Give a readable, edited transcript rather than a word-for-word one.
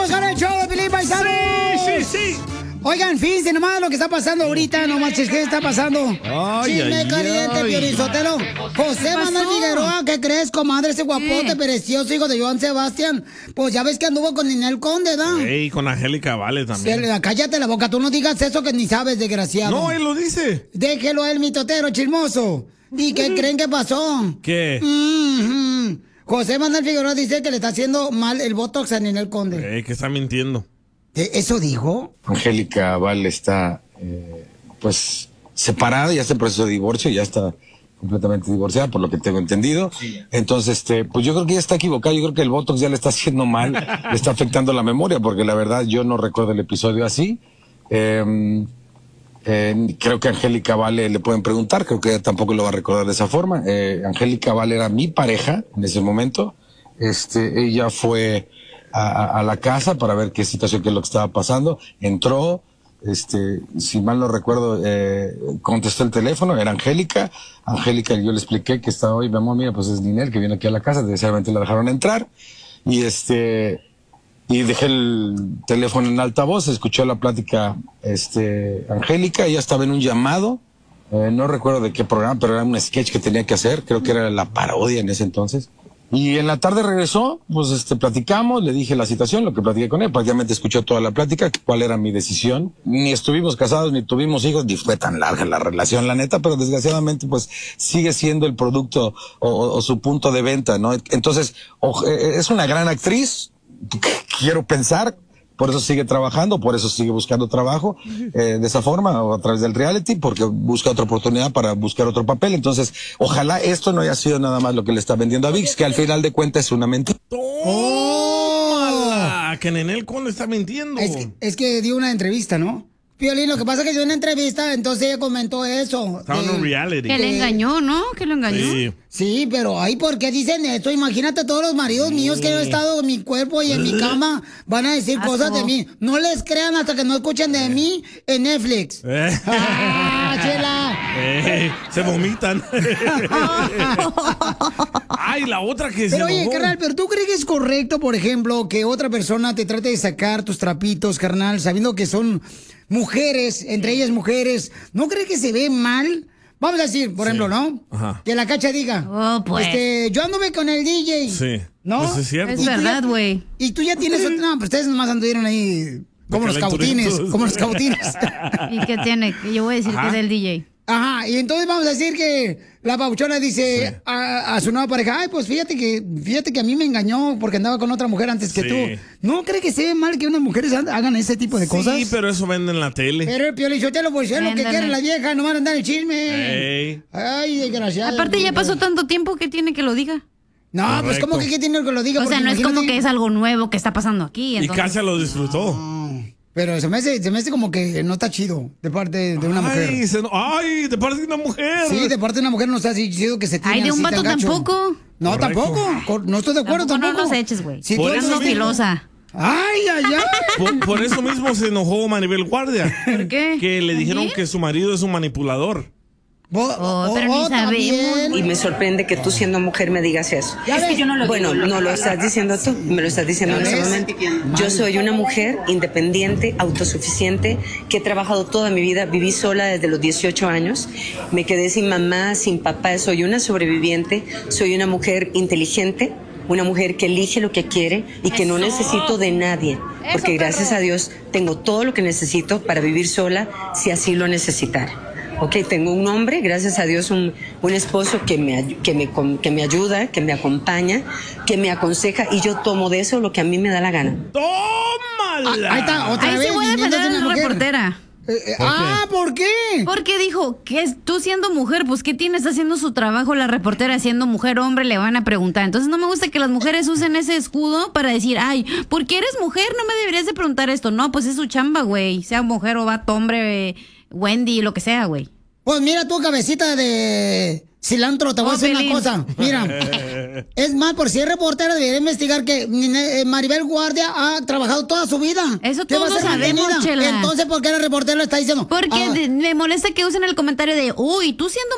Continuamos con el show de Pilín, paisanos. Sí. Oigan, fíjense nomás lo que está pasando ahorita, no manches, ¿qué está pasando? Chisme caliente, Piolín Sotelo. José Manuel Figueroa, ¿qué crees, comadre? Ese guapote, precioso, hijo de Joan Sebastián. Pues ya ves que anduvo con Ninel Conde, ¿da? Y con Angélica Vale también. Cállate la boca, tú no digas eso que ni sabes, desgraciado. No, él lo dice. Déjelo a él, mi totero chismoso. ¿Y qué creen que pasó? ¿Qué? José Manuel Figueroa dice que le está haciendo mal el botox a Ninel Conde. Que está mintiendo. ¿Eso dijo? Angélica Vale está, pues, separada, ya está en proceso de divorcio, ya está completamente divorciada, por lo que tengo entendido. Entonces, pues yo creo que ella está equivocada, yo creo que el botox ya le está haciendo mal, le está afectando la memoria, porque la verdad yo no recuerdo el episodio así. Creo que a Angélica Vale le pueden preguntar, creo que ella tampoco lo va a recordar de esa forma. Angélica Vale era mi pareja en ese momento. Ella fue a la casa para ver qué situación, qué es lo que estaba pasando. Entró, si mal no recuerdo, contestó el teléfono, era Angélica. Angélica, yo le expliqué que estaba hoy, mi amor, mira, pues es Ninel que viene aquí a la casa, desgraciadamente la dejaron entrar. Y dejé el teléfono en altavoz, escuchó la plática, Angélica, ella estaba en un llamado, no recuerdo de qué programa, pero era un sketch que tenía que hacer, creo que era La Parodia en ese entonces. Y en la tarde regresó, pues platicamos, le dije la situación, lo que platiqué con él, prácticamente escuchó toda la plática, cuál era mi decisión. Ni estuvimos casados, ni tuvimos hijos, ni fue tan larga la relación, la neta, pero desgraciadamente pues sigue siendo el producto o su punto de venta, ¿no? Entonces, es una gran actriz, quiero pensar, por eso sigue trabajando, por eso sigue buscando trabajo de esa forma, o a través del reality, porque busca otra oportunidad para buscar otro papel. Entonces, ojalá esto no haya sido nada más lo que le está vendiendo a ViX, que al final de cuentas es una mentira. ¡Tómala! Que Ninel Conde está mintiendo. Es que dio una entrevista, ¿no? Piolín, lo que pasa es que dio una entrevista, entonces ella comentó eso. Estaba en un reality. Que le engañó, ¿no? Que lo engañó. Sí, pero ay, ¿por qué dicen esto? Imagínate todos los maridos míos que he estado en mi cuerpo y en mi cama van a decir cosas de mí. No les crean hasta que no escuchen de mí en Netflix. ¡Chela! Se vomitan. Ay, la otra que pero se oye, enojó. carnal, ¿pero tú crees que es correcto, por ejemplo, que otra persona te trate de sacar tus trapitos, carnal, sabiendo que son mujeres, entre ellas mujeres? ¿No crees que se ve mal? Vamos a decir, por ejemplo, ¿no? Ajá. Que la Cacha diga, yo anduve con el DJ. Sí. ¿No? Pues es cierto. Es verdad, güey. Y tú ya tienes... No, pues ustedes nomás anduvieron ahí como los cautines. Como los cautines. ¿Y qué tiene? Yo voy a decir que es del DJ. Ajá, y entonces vamos a decir que la papuchona dice a su nueva pareja, ay, pues fíjate que a mí me engañó porque andaba con otra mujer antes que tú. ¿No cree que se ve mal que unas mujeres hagan ese tipo de cosas? Sí, pero eso vende en la tele. Pero el Piolichotelo, pues es lo que quieren las viejas, no van a andar el chisme. Ay, desgraciado. Aparte ya pasó tanto tiempo que tiene que lo diga. No, correcto. Pues como que tiene que lo diga. O sea, no es como que es algo nuevo que está pasando aquí. Entonces... Y Cacha lo disfrutó. Pero se me hace como que no está chido de parte de una mujer. Ay, de parte de una mujer. Sí, de parte de una mujer no está así chido que se tiene. Ay, de un vato tampoco. No, correcto. Tampoco. No estoy de acuerdo tampoco. No nos eches, güey. Si tú eres una filosa. Ay. Por eso mismo se enojó Maribel Guardia. ¿Por qué? Que le dijeron que su marido es un manipulador. Pero ni sabemos. Y me sorprende que tú siendo mujer me digas eso. Es que yo no lo digo. No lo estás diciendo tú, me lo estás diciendo en este momento. Yo soy una mujer independiente, autosuficiente, que he trabajado toda mi vida, viví sola desde los 18 años, me quedé sin mamá, sin papá, soy una sobreviviente, soy una mujer inteligente, una mujer que elige lo que quiere y que no necesito de nadie, porque gracias a Dios tengo todo lo que necesito para vivir sola si así lo necesitara. Tengo un hombre, gracias a Dios, un esposo que me ayuda, que me acompaña, que me aconseja y yo tomo de eso lo que a mí me da la gana. ¡Tómala! Ahí está, otra vez. Sí voy a defender a la reportera. ¿Por qué? Porque dijo que tú siendo mujer, pues ¿qué tienes haciendo su trabajo? La reportera siendo mujer, hombre, le van a preguntar. Entonces no me gusta que las mujeres usen ese escudo para decir, ay, porque eres mujer, no me deberías de preguntar esto. No, pues es su chamba, güey. Sea mujer o vato, hombre, Wendy, lo que sea, güey. Pues mira tu cabecita de cilantro, te voy a decir una cosa. Mira, es más, por si es reportera, debería investigar que Maribel Guardia ha trabajado toda su vida. Eso todos lo sabemos, Chela. Entonces, ¿por qué la reportera lo está diciendo? Porque me molesta que usen el comentario de, uy, tú siendo